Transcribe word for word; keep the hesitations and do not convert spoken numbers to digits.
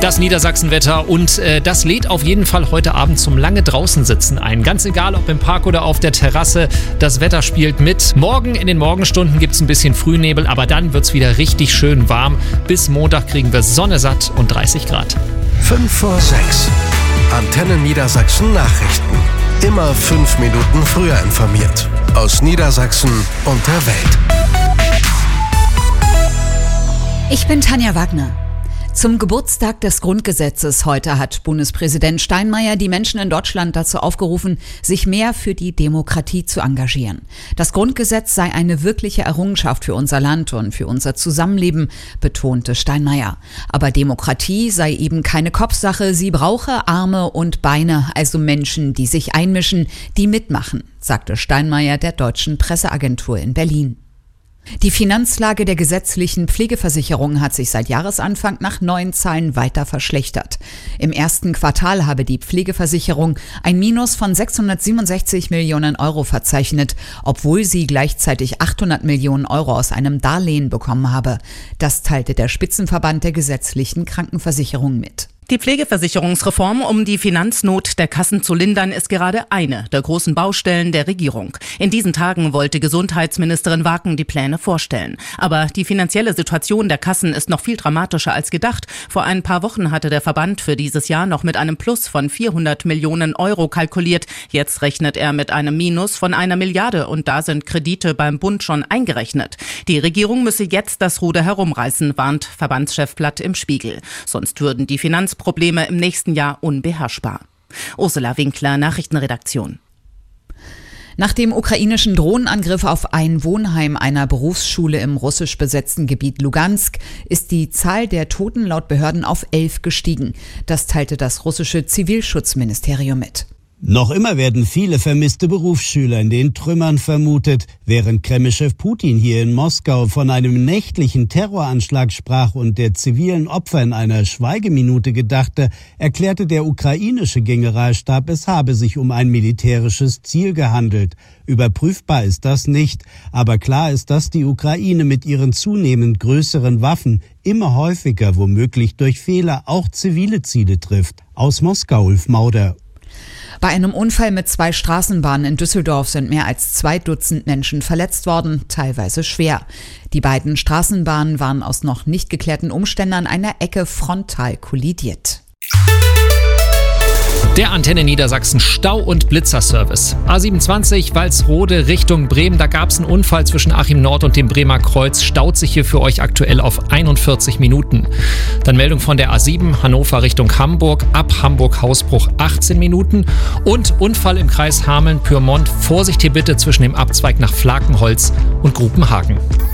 Das Niedersachsenwetter und äh, das lädt auf jeden Fall heute Abend zum lange draußen sitzen ein. Ganz egal, ob im Park oder auf der Terrasse, das Wetter spielt mit. Morgen in den Morgenstunden gibt es ein bisschen Frühnebel, aber dann wird es wieder richtig schön warm. Bis Montag kriegen wir Sonne satt und dreißig Grad. fünf vor sechs. Antenne Niedersachsen Nachrichten. Immer fünf Minuten früher informiert. Aus Niedersachsen und der Welt. Ich bin Tanja Wagner. Zum Geburtstag des Grundgesetzes heute hat Bundespräsident Steinmeier die Menschen in Deutschland dazu aufgerufen, sich mehr für die Demokratie zu engagieren. Das Grundgesetz sei eine wirkliche Errungenschaft für unser Land und für unser Zusammenleben, betonte Steinmeier. Aber Demokratie sei eben keine Kopfsache, sie brauche Arme und Beine, also Menschen, die sich einmischen, die mitmachen, sagte Steinmeier der Deutschen Presseagentur in Berlin. Die Finanzlage der gesetzlichen Pflegeversicherung hat sich seit Jahresanfang nach neuen Zahlen weiter verschlechtert. Im ersten Quartal habe die Pflegeversicherung ein Minus von sechshundertsiebenundsechzig Millionen Euro verzeichnet, obwohl sie gleichzeitig achthundert Millionen Euro aus einem Darlehen bekommen habe. Das teilte der Spitzenverband der gesetzlichen Krankenversicherung mit. Die Pflegeversicherungsreform, um die Finanznot der Kassen zu lindern, ist gerade eine der großen Baustellen der Regierung. In diesen Tagen wollte Gesundheitsministerin Waken die Pläne vorstellen. Aber die finanzielle Situation der Kassen ist noch viel dramatischer als gedacht. Vor ein paar Wochen hatte der Verband für dieses Jahr noch mit einem Plus von vierhundert Millionen Euro kalkuliert. Jetzt rechnet er mit einem Minus von einer Milliarde und da sind Kredite beim Bund schon eingerechnet. Die Regierung müsse jetzt das Ruder herumreißen, warnt Verbandschef Platt im Spiegel. Sonst würden die Finanz Probleme im nächsten Jahr unbeherrschbar. Ursula Winkler, Nachrichtenredaktion. Nach dem ukrainischen Drohnenangriff auf ein Wohnheim einer Berufsschule im russisch besetzten Gebiet Lugansk ist die Zahl der Toten laut Behörden auf elf gestiegen. Das teilte das russische Zivilschutzministerium mit. Noch immer werden viele vermisste Berufsschüler in den Trümmern vermutet. Während Kremlchef Putin hier in Moskau von einem nächtlichen Terroranschlag sprach und der zivilen Opfer in einer Schweigeminute gedachte, erklärte der ukrainische Generalstab, es habe sich um ein militärisches Ziel gehandelt. Überprüfbar ist das nicht, aber klar ist, dass die Ukraine mit ihren zunehmend größeren Waffen immer häufiger, womöglich durch Fehler, auch zivile Ziele trifft. Aus Moskau, Ulf Mauder. Bei einem Unfall mit zwei Straßenbahnen in Düsseldorf sind mehr als zwei Dutzend Menschen verletzt worden, teilweise schwer. Die beiden Straßenbahnen waren aus noch nicht geklärten Umständen an einer Ecke frontal kollidiert. Der Antenne Niedersachsen Stau- und Blitzerservice. A siebenundzwanzig Walsrode Richtung Bremen. Da gab es einen Unfall zwischen Achim Nord und dem Bremer Kreuz. Staut sich hier für euch aktuell auf einundvierzig Minuten. Dann Meldung von der A sieben Hannover Richtung Hamburg. Ab Hamburg-Hausbruch achtzehn Minuten. Und Unfall im Kreis Hameln-Pyrmont. Vorsicht hier bitte zwischen dem Abzweig nach Flakenholz und Grubenhagen.